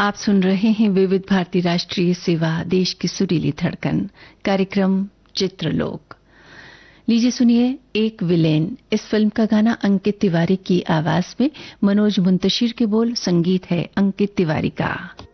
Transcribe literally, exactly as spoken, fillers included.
आप सुन रहे हैं विविध भारती राष्ट्रीय सेवा, देश की सुरीली धड़कन, कार्यक्रम चित्रलोक। लीजिए सुनिए एक विलेन। इस फिल्म का गाना अंकित तिवारी की आवाज में, मनोज मुंतशिर के बोल, संगीत है अंकित तिवारी का।